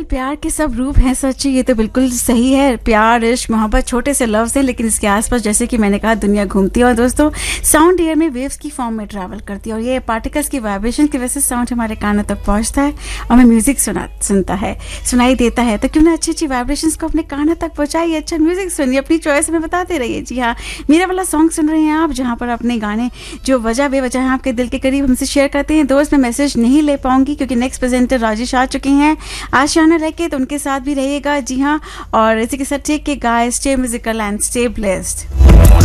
Well प्यार के सब रूप हैं सच्ची, ये तो बिल्कुल सही है। प्यार, इश्क, मोहब्बत छोटे से लफ्ज़ हैं, लेकिन इसके आसपास जैसे कि मैंने कहा दुनिया घूमती है। और दोस्तों, साउंड एयर में वेव्स की फॉर्म में ट्रैवल करती है और ये पार्टिकल्स की वाइब्रेशन की वजह से साउंड हमारे कानों तक पहुंचता है और हमें म्यूजिक सुनाई देता है। तो क्यों ना अच्छी अच्छी वाइब्रेशंस को अपने कानों तक पहुंचाइए, अच्छा म्यूजिक सुनिए, अपनी चॉइस में बताते रहिए। जी हाँ, मेरा वाला सॉन्ग सुन रहे हैं आप, जहाँ पर अपने गाने जो वजह बेवजह आपके दिल के करीब हमसे शेयर करते हैं। दोस्त, मैं मैसेज नहीं ले पाऊंगी क्योंकि नेक्स्ट प्रेजेंटर राजेश आ चुके हैं। आशियाना रह के तो उनके साथ भी रहिएगा। जी हाँ, और इसी के साथ टेक के guys, stay musical and stay blessed.